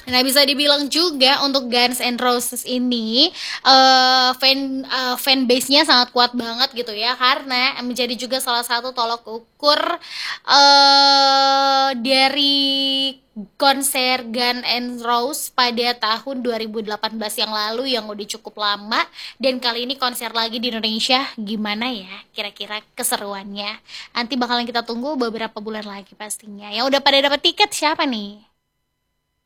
Nah, bisa dibilang juga untuk Guns N' Roses ini fan base-nya sangat kuat banget gitu ya, karena menjadi juga salah satu tolok ukur dari konser Guns N' Roses pada tahun 2018 yang lalu yang udah cukup lama, dan kali ini konser lagi di Indonesia. Gimana ya kira-kira keseruannya? Nanti bakalan kita tunggu beberapa bulan lagi pastinya. Yang udah pada dapat tiket siapa nih?